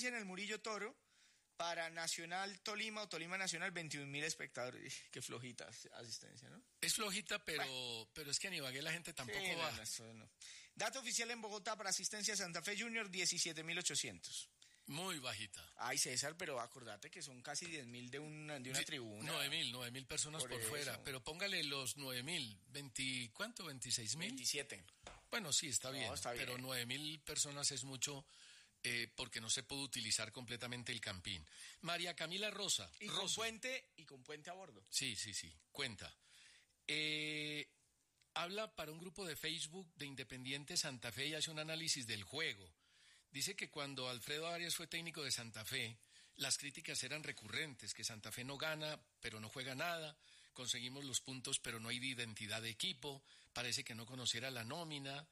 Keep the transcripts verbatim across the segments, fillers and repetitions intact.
asistencia en el Murillo Toro. Para Nacional Tolima o Tolima Nacional, veintiún mil espectadores. Qué flojita asistencia, ¿no? Es flojita, pero, bueno. pero es que en Ibagué la gente tampoco sí, va. No, no, eso no. Dato oficial en Bogotá para asistencia a Santa Fe Junior, diecisiete mil ochocientos. Muy bajita. Ay, César, pero acordate que son casi diez mil de una, de una sí, tribuna. nueve mil, nueve mil personas por, por fuera. Pero póngale los nueve mil, veinte, ¿cuánto? ¿veintiséis mil? veintisiete. Bueno, sí, está, no, bien, está bien. Pero nueve mil personas es mucho... Eh, porque no se pudo utilizar completamente el campín. María Camila Rosa. Y Rosa. con puente y con puente a bordo. Sí, sí, sí, cuenta. Eh, habla para un grupo de Facebook de Independiente Santa Fe y hace un análisis del juego. Dice que cuando Alfredo Arias fue técnico de Santa Fe, las críticas eran recurrentes, que Santa Fe no gana, pero no juega nada, conseguimos los puntos, pero no hay identidad de equipo, parece que no conociera la nómina.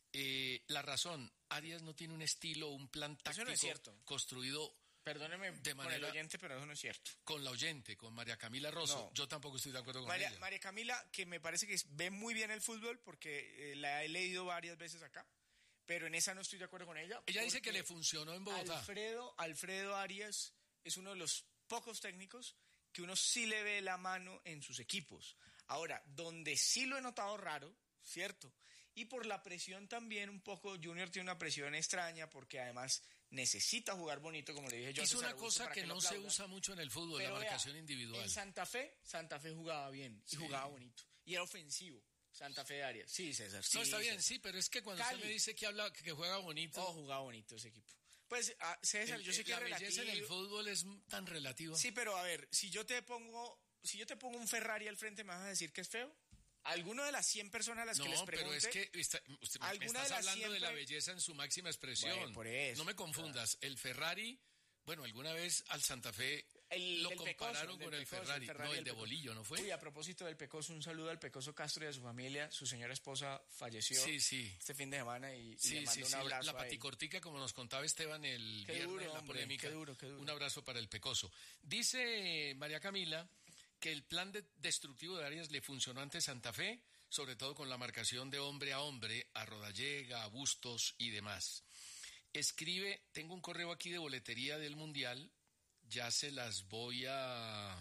Eh, la razón, Arias no tiene un estilo, un plan táctico no es cierto. construido. Perdóneme de manera, con el oyente, pero eso no es cierto. Con la oyente, con María Camila Rosa, no. Yo tampoco estoy de acuerdo con María, ella. María Camila, que me parece que ve muy bien el fútbol, porque eh, la he leído varias veces acá, pero en esa no estoy de acuerdo con ella. Ella dice que le funcionó en Bogotá. Alfredo, Alfredo Arias es uno de los pocos técnicos que uno sí le ve la mano en sus equipos. Ahora, donde sí lo he notado raro, ¿cierto? Y por la presión también un poco, Junior tiene una presión extraña porque además necesita jugar bonito, como le dije yo. Es una cosa que, que no se usa mucho en el fútbol, pero la marcación vea, individual. En Santa Fe, Santa Fe jugaba bien y sí. jugaba bonito. Y era ofensivo, Santa Fe de Arias. Sí, César. Sí, no, está bien, César. sí, pero es que cuando Cali. Usted me dice que habla que juega bonito. Oh, jugaba bonito ese equipo. Pues, ah, César, el, yo sé que la es relativo. belleza en el fútbol es tan relativa. Sí, pero a ver, si yo te pongo, si yo te pongo un Ferrari al frente, ¿me vas a decir que es feo? ¿Alguno de las cien personas a las no, que les pregunte? No, pero es que está, usted me, me estás de hablando siempre... de la belleza en su máxima expresión. Bueno, por eso, no me confundas. Claro. El Ferrari, bueno, alguna vez al Santa Fe el, lo el compararon Pecoso, con el, Pecoso, Ferrari. el Ferrari. No, el, el de Pecoso. Bolillo, ¿no fue? Uy, a propósito del Pecoso, un saludo al Pecoso Castro y a su familia. Su señora esposa falleció sí, sí. este fin de semana y, sí, y le mando sí, un sí. abrazo La, la a paticortica, como nos contaba Esteban el qué viernes duro, en la hombre, polémica. Qué duro, qué duro. Un abrazo para el Pecoso. Dice María Camila que el plan de destructivo de Arias le funcionó ante Santa Fe, sobre todo con la marcación de hombre a hombre, a Rodallega, a Bustos y demás. Escribe, tengo un correo aquí de boletería del Mundial, ya se las voy a,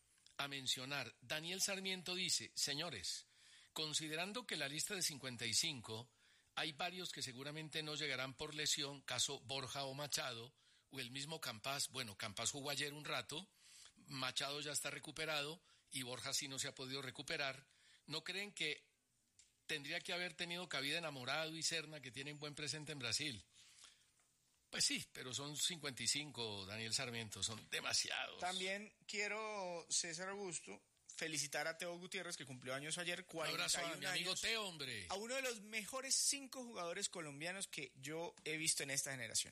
a mencionar. Daniel Sarmiento dice, señores, considerando que la lista de cincuenta y cinco, hay varios que seguramente no llegarán por lesión, caso Borja o Machado, o el mismo Campas, bueno, Campas jugó ayer un rato, Machado ya está recuperado y Borja sí no se ha podido recuperar. ¿No creen que tendría que haber tenido cabida Enamorado y Serna, que tienen buen presente en Brasil? Pues sí, pero son cincuenta y cinco, Daniel Sarmiento, son demasiados. También quiero, César Augusto, felicitar a Teo Gutiérrez, que cumplió años ayer, cuarenta y un abrazo a mi amigo años, Teo, hombre. A uno de los mejores cinco jugadores colombianos que yo he visto en esta generación.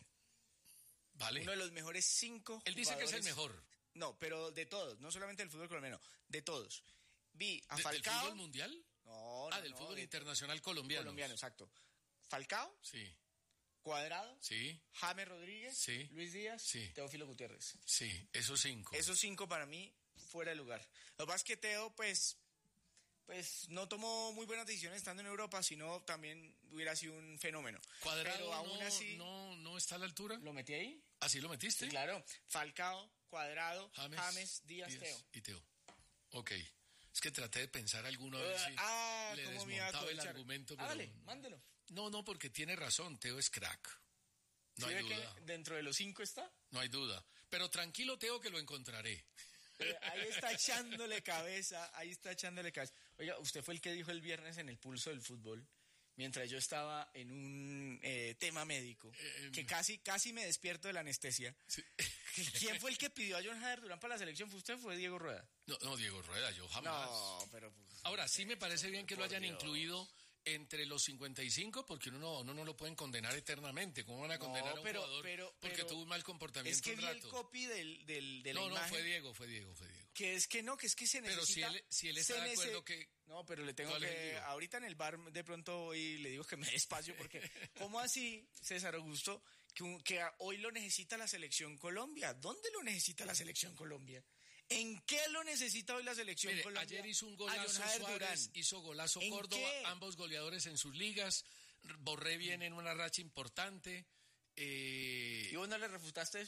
Vale. Uno de los mejores cinco Él dice jugadores, que es el mejor. No, pero de todos, no solamente del fútbol colombiano, de todos. Vi a ¿De, Falcao. ¿Del fútbol mundial? No, no, Ah, del no, fútbol de, internacional colombiano. Colombiano, exacto. Falcao. Sí. Cuadrado. Sí. James Rodríguez. Sí. Luis Díaz. Sí. Teófilo Gutiérrez. Sí, esos cinco. Esos cinco para mí, fuera de lugar. Lo que pasa es que Teo, pues, pues no tomó muy buenas decisiones estando en Europa, sino también hubiera sido un fenómeno. Cuadrado Pero aún no, así, no, no está a la altura. ¿Lo metí ahí? ¿Así lo metiste? Sí, claro. Falcao, Cuadrado, James, James Díaz, Díaz Teo. Y Teo. Ok. Es que traté de pensar alguno a ver si ah, le ¿cómo me iba a desmontaba el aprovechar? argumento. Ah, Pero... dale, mándelo. No, no, porque tiene razón. Teo es crack. No ¿Sí hay ve duda. que dentro de los cinco está? No hay duda. Pero tranquilo, Teo, que lo encontraré. Eh, ahí está echándole cabeza, ahí está echándole cabeza. Oiga, usted fue el que dijo el viernes en el Pulso del Fútbol, mientras yo estaba en un eh, tema médico, eh, que casi casi me despierto de la anestesia. Sí. ¿Quién fue el que pidió a John Jader Durán para la selección? ¿Fue usted o fue Diego Rueda? No, no, Diego Rueda, yo jamás. No, pero... Pues, ahora, sí me parece bien que lo hayan Dios. incluido entre los cincuenta y cinco, porque uno no, uno no lo pueden condenar eternamente. ¿Cómo van a condenar no, a un pero, jugador pero, porque pero, tuvo un mal comportamiento es que un vi rato? el copy del, del, de la no, imagen. No, fue Diego, fue Diego, fue Diego. Que es que no, que es que se necesita... Pero si él, si él está de acuerdo que... No, pero le tengo que... Ahorita en el bar de pronto hoy le digo que me dé espacio, porque ¿cómo así, César Augusto, que, que hoy lo necesita la Selección Colombia? ¿Dónde lo necesita la Selección Colombia? ¿En qué lo necesita hoy la Selección Mire, Colombia? Ayer hizo un golazo Suárez, Durán. hizo golazo Córdoba, qué? ambos goleadores en sus ligas. Borré viene en una racha importante. Eh... ¿Y vos no le refutaste